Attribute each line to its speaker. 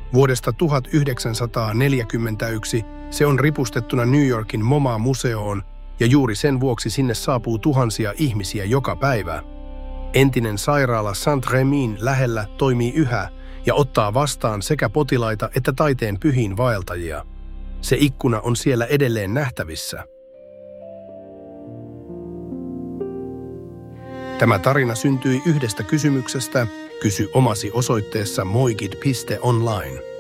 Speaker 1: Vuodesta 1941 se on ripustettuna New Yorkin MoMA-museoon ja juuri sen vuoksi sinne saapuu tuhansia ihmisiä joka päivä. Entinen sairaala Saint-Rémyn lähellä toimii yhä ja ottaa vastaan sekä potilaita että taiteen pyhiin vaeltajia. Se ikkuna on siellä edelleen nähtävissä. Tämä tarina syntyi yhdestä kysymyksestä. Kysy omasi osoitteessa moigid.online.